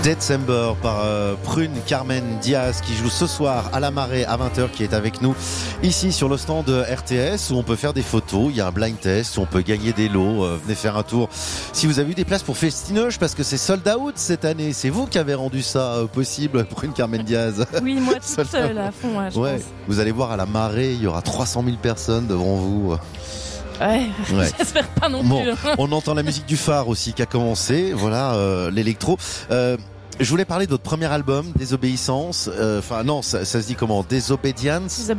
December par Prune Carmen Diaz qui joue ce soir à la Marée à 20h, qui est avec nous ici sur le stand de RTS où on peut faire des photos, il y a un blind test où on peut gagner des lots, venez faire un tour si vous avez eu des places pour Festinoche parce que c'est sold out cette année, c'est vous qui avez rendu ça possible, Prune Carmen Diaz. Oui, moi toute seule à fond, je pense. Vous allez voir à la Marée, il y aura 300 000 personnes devant vous. Ouais. J'espère pas non plus. On entend la musique du phare aussi qui a commencé, voilà, l'électro. Je voulais parler de votre premier album, Désobéissance. Enfin non, ça se dit comment? Disobedience.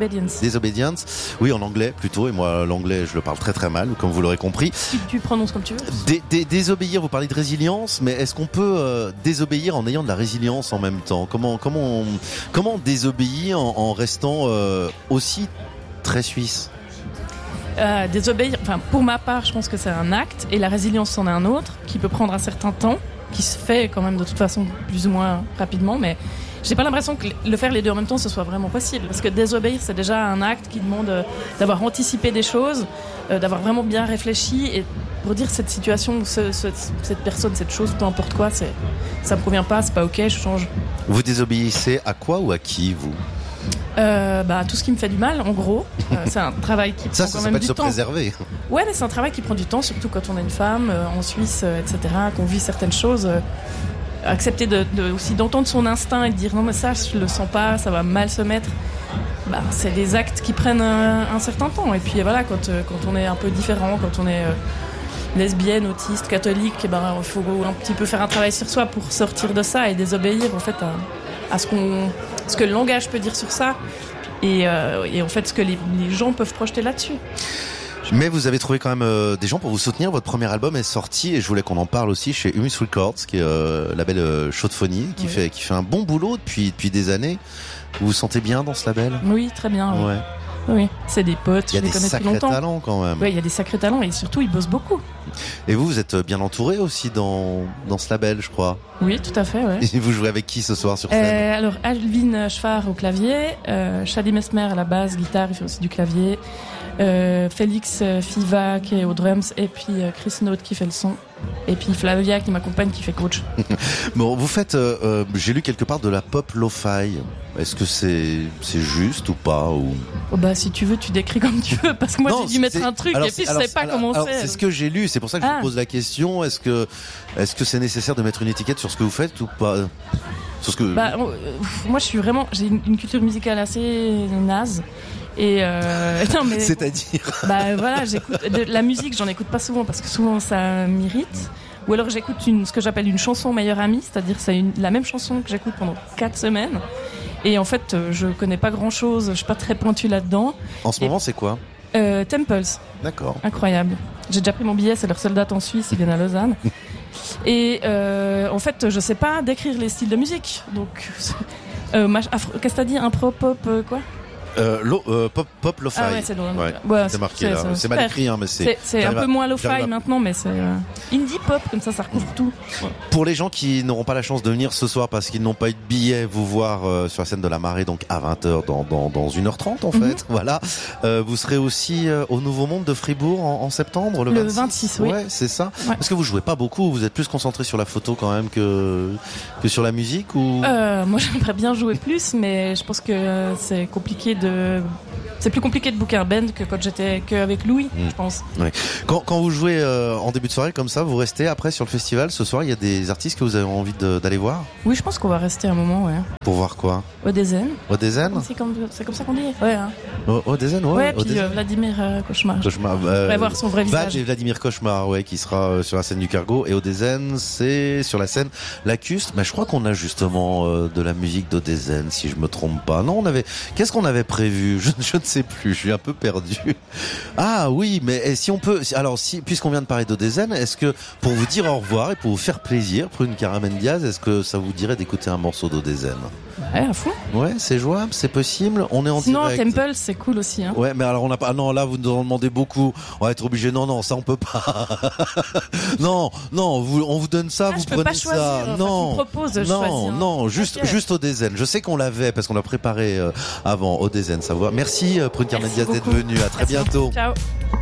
Oui, en anglais plutôt. Et moi, l'anglais, je le parle très très mal, comme vous l'aurez compris. Tu prononces comme tu veux. Désobéir. Vous parlez de résilience, mais est-ce qu'on peut désobéir en ayant de la résilience en même temps? Comment désobéir en restant aussi très suisse? Désobéir. Enfin, pour ma part, je pense que c'est un acte, et la résilience c'en est un autre qui peut prendre un certain temps, qui se fait quand même de toute façon plus ou moins rapidement, mais j'ai pas l'impression que le faire les deux en même temps ce soit vraiment possible, parce que désobéir c'est déjà un acte qui demande d'avoir anticipé des choses, d'avoir vraiment bien réfléchi, et pour dire cette situation, cette personne, cette chose, peu importe quoi, ça me convient pas, c'est pas ok, je change. Vous désobéissez à quoi ou à qui, vous? Tout ce qui me fait du mal, en gros. C'est un travail qui prend quand même du temps. Ça s'appelle se préserver. Ouais, mais c'est un travail qui prend du temps, surtout quand on est une femme, en Suisse, etc., qu'on vit certaines choses. Accepter aussi d'entendre son instinct et de dire non mais ça je le sens pas, ça va mal se mettre. C'est des actes qui prennent un certain temps. Et puis voilà, quand on est un peu différent, quand on est lesbienne, autiste, catholique, il faut un petit peu faire un travail sur soi pour sortir de ça et désobéir en fait à ce que le langage peut dire sur ça, et en fait ce que les gens peuvent projeter là-dessus. Mais vous avez trouvé quand même des gens pour vous soutenir. Votre premier album est sorti et je voulais qu'on en parle aussi chez Humus Records, qui est label Chaudephonie, qui fait un bon boulot depuis des années. Vous vous sentez bien dans ce label? Oui, très bien. Ouais. Oui, c'est des potes, je les connais depuis longtemps. Il y a des sacrés talents quand même. Oui, il y a des sacrés talents et surtout ils bossent beaucoup. Et vous êtes bien entouré aussi dans ce label, je crois. Oui, tout à fait, ouais. Et vous jouez avec qui ce soir sur scène? Alors, Alvin Schfar au clavier, Shadi Mesmer à la basse, guitare, il fait aussi du clavier, Félix Fiva qui est aux drums, et puis Chris Note qui fait le son, et puis Flavia qui m'accompagne qui fait coach. Bon, vous faites, j'ai lu quelque part de la pop lo-fi. Est-ce que c'est juste ou pas ou... si tu veux, tu décris comme tu veux, parce que moi j'ai dû mettre un truc et puis je sais pas comment c'est. C'est ce que j'ai lu, c'est pour ça que je vous pose la question. Est-ce que c'est nécessaire de mettre une étiquette sur ce que vous faites ou pas? Sur ce que... moi j'ai une culture musicale assez naze. Et non, mais c'est-à-dire voilà, j'écoute la musique, j'en écoute pas souvent parce que souvent ça m'irrite. Ou alors j'écoute ce que j'appelle une chanson meilleure amie, c'est-à-dire c'est la même chanson que j'écoute pendant 4 semaines. Et en fait, je connais pas grand-chose, je suis pas très pointue là-dedans. En ce moment, c'est quoi? Temples. D'accord. Incroyable. J'ai déjà pris mon billet, c'est leur seule date en Suisse, ils viennent à Lausanne. Et en fait, je sais pas décrire les styles de musique. Donc, qu'est-ce que t'as dit? Impro, pop, quoi? Pop lo-fi. Ah ouais, c'est drôle. C'est marqué là. C'est mal écrit, mais c'est un peu moins lo-fi maintenant, mais c'est indie pop, comme ça recouvre tout. Ouais. Pour les gens qui n'auront pas la chance de venir ce soir parce qu'ils n'ont pas eu de billet, vous voir sur la scène de la Marée, donc à 20h dans 1h30 en fait. Voilà. Vous serez aussi au Nouveau Monde de Fribourg en septembre, le 26. Oui. Ouais, c'est ça. Ouais. Parce que vous jouez pas beaucoup, vous êtes plus concentré sur la photo quand même que sur la musique ou? Moi, j'aimerais bien jouer plus, mais je pense que c'est compliqué c'est plus compliqué de booker un band que quand j'étais avec Louis, je pense. Ouais. Quand vous jouez en début de soirée comme ça, vous restez après sur le festival. Ce soir, il y a des artistes que vous avez envie d'aller voir? Oui, je pense qu'on va rester un moment, ouais. Pour voir quoi? Odezen. Odezen? C'est comme ça qu'on dit. Ouais. Hein. Odezen, ouais. Ouais, puis Vladimir Cauchemar. On va voir son vrai visage. Badge et Vladimir Cauchemar, ouais, qui sera sur la scène du Cargo. Et Odezen, c'est sur la scène Lacuste. Mais je crois qu'on a justement de la musique d'Odezen, si je me trompe pas. Non, qu'est-ce qu'on avait prévu? Je ne sais plus, je suis un peu perdu. Ah oui, mais si on peut, puisqu'on vient de parler d'Odezen, est-ce que pour vous dire au revoir et pour vous faire plaisir, Prune Carmen Diaz, est-ce que ça vous dirait d'écouter un morceau d'Odezen? Ouais, à fond. Ouais, c'est jouable, c'est possible. On est en direct. Sinon, Temple, c'est cool aussi. Hein. Ouais, mais alors on n'a pas. Non, là vous nous en demandez beaucoup. On va être obligé. Non, ça on peut pas. non, on vous donne ça, vous prenez ça. Choisir, non, tu me proposes de choisir. Non, juste Odezen. Je sais qu'on l'avait parce qu'on l'a préparé avant Odezen, savoir. Merci Prune Carmen Diaz d'être venue. À très bientôt. Ciao.